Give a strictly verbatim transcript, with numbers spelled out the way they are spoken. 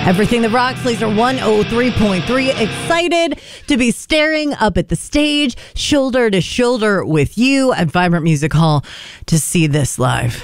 Everything that rocks, Laser one oh three point three. Excited to be staring up at the stage, shoulder to shoulder with you at Vibrant Music Hall to see this live.